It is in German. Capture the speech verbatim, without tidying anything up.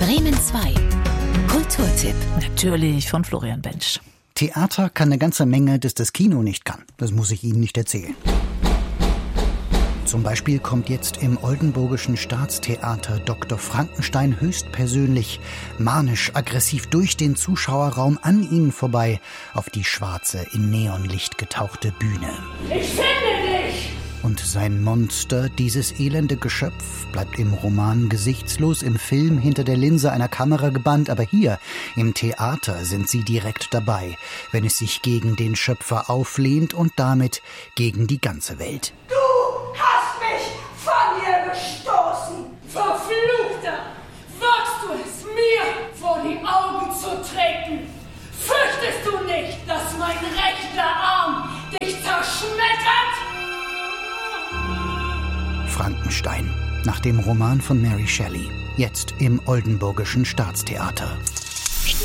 Bremen zwei. Kulturtipp. Natürlich von Florian Bensch. Theater kann eine ganze Menge, das das Kino nicht kann. Das muss ich Ihnen nicht erzählen. Zum Beispiel kommt jetzt im Oldenburgischen Staatstheater Doktor Frankenstein höchstpersönlich, manisch-aggressiv durch den Zuschauerraum an Ihnen vorbei auf die schwarze, in Neonlicht getauchte Bühne. Ich finde dich! Und sein Monster, dieses elende Geschöpf, bleibt im Roman gesichtslos, im Film hinter der Linse einer Kamera gebannt, aber hier, im Theater, sind sie direkt dabei, wenn es sich gegen den Schöpfer auflehnt und damit gegen die ganze Welt. Du hast mich von dir gestoßen! Verfluchter! Wagst du es, mir vor die Augen zu treten? Fürchtest du nicht, dass mein rechter Arm dich zerschmettert? Frankenstein, nach dem Roman von Mary Shelley. Jetzt im Oldenburgischen Staatstheater.